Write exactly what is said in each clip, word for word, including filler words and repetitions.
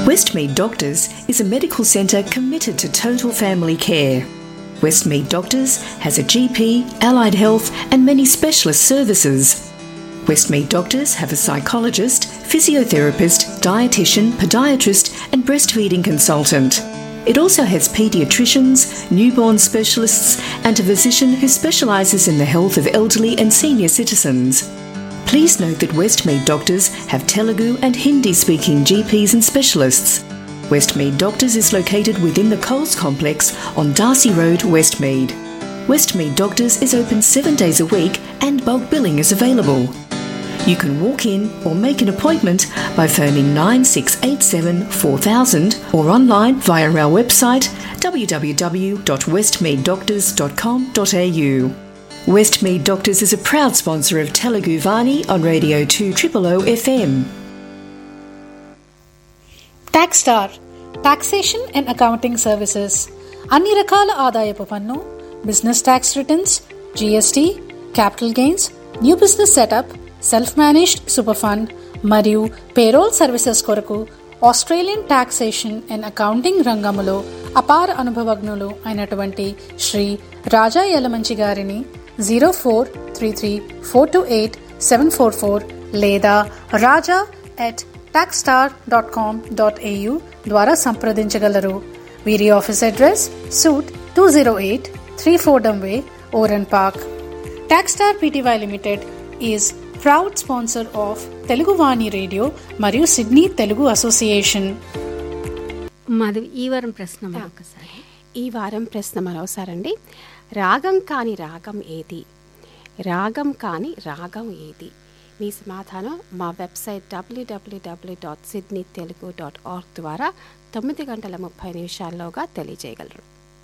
Westmead Doctors is a medical centre committed to total family care. Westmead Doctors has a G P, allied health and many specialist services. Westmead Doctors have a psychologist, physiotherapist, dietitian, podiatrist and breastfeeding consultant. It also has paediatricians, newborn specialists and a physician who specialises in the health of elderly and senior citizens. Please note that Westmead Doctors have Telugu and Hindi-speaking G Ps and specialists. Westmead Doctors is located within the Coles Complex on Darcy Road, Westmead. Westmead Doctors is open seven days a week and bulk billing is available. You can walk in or make an appointment by phoning nine six eight seven four thousand or online via our website w w w dot westmead doctors dot com dot a u. Westmead Doctors is a proud sponsor of Telugu Vani on Radio two O O O F M. TaxStar Taxation and Accounting Services అన్ని రకాల ఆదాయపు పన్ను, business tax returns, GST, capital gains, new business setup, self managed super fund మరియు payroll services కొరకు Australian taxation and accounting రంగములో అపార అనుభవజ్ఞులు అయినటువంటి శ్రీ రాజా యలమంచి గారిని zero four three three four two eight seven four four లేదా రాజా at talks star dot com dot AU ద్వారా సంప్రదించగలరు. వీరి office address suit two zero eight three Fordham way, ఓరన్ park. టాక్స్టార్ PTY limited is proud sponsor of Telugu Vani radio మరియు Sydney Telugu association. మాది ఈ వారం ప్రశ్న మరొకసారి. ఈ వారం ప్రశ్న మరోసారండి. రాగం కాని రాగం ఏది? రాగం కాని రాగం ఏది? మీ సమాధానం మా వెబ్సైట్ డబ్ల్యూడబ్ల్యూడబ్ల్యూ dot Sydney Telugu dot org ద్వారా తొమ్మిది గంటల ముప్పై నిమిషాల్లోగా తెలియజేయగలరు.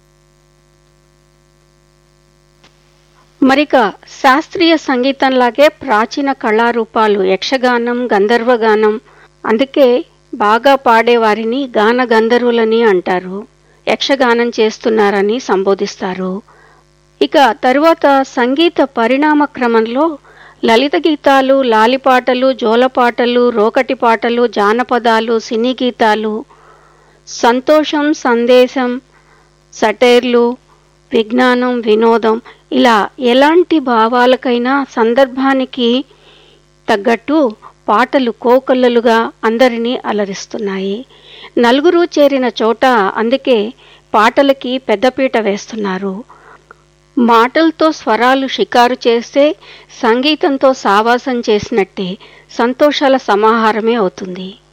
మరిక శాస్త్రీయ సంగీతంలాగే ప్రాచీన కళారూపాలు యక్షగానం, గంధర్వగానం, అందుకే బాగా పాడేవారిని గాన గంధర్వులని అంటారు. యక్షగానం చేస్తున్నారని సంబోధిస్తారు. ఇక తరువాత సంగీత పరిణామ క్రమంలో లలిత గీతాలు, లాలిపాటలు, జోలపాటలు, రోకటి పాటలు, జానపదాలు, సినీ గీతాలు, సంతోషం, సందేశం, సటైర్లు, విజ్ఞానం, వినోదం, ఇలా ఎలాంటి భావాలకైనా సందర్భానికి తగ్గట్టు పాటలు కోకొల్లలుగా అందరినీ అలరిస్తున్నాయి. నలుగురు చేరిన చోట అందుకే పాటలకి పెద్దపీట వేస్తున్నారు. మాటలతో స్వరాలు షికారు చేస్తే సంగీతంతో సావాసం చేసినట్టే సంతోషాల సమాహారమే అవుతుంది.